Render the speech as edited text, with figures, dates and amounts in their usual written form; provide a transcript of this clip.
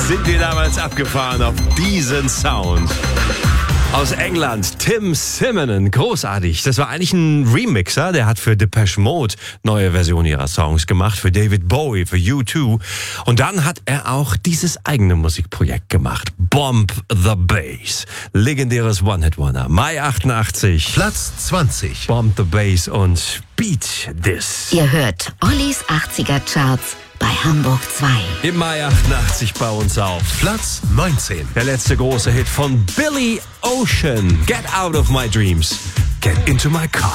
sind wir damals abgefahren auf diesen Sound. Aus England, Tim Simonon, großartig. Das war eigentlich ein Remixer, der hat für Depeche Mode neue Versionen ihrer Songs gemacht, für David Bowie, für U2. Und dann hat er auch dieses eigene Musikprojekt gemacht, Bomb the Bass. Legendäres One-Hit-Wonder. Mai 88. Platz 20. Bomb the Bass und Beat This. Ihr hört Ollis 80er Charts bei Hamburg 2. Im Mai 88 bei uns auf Platz 19. der letzte große Hit von Billy Ocean. Get out of my dreams. Get into my car.